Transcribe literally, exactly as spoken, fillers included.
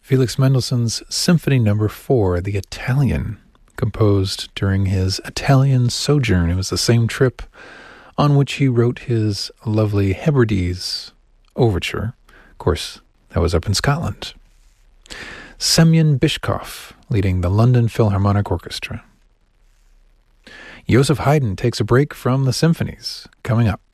Felix Mendelssohn's Symphony Number Four, the Italian, composed during his Italian sojourn. It was the same trip on which he wrote his lovely Hebrides overture. Of course, that was up in Scotland. Semyon Bishkov, leading the London Philharmonic Orchestra. Joseph Haydn takes a break from the symphonies, coming up.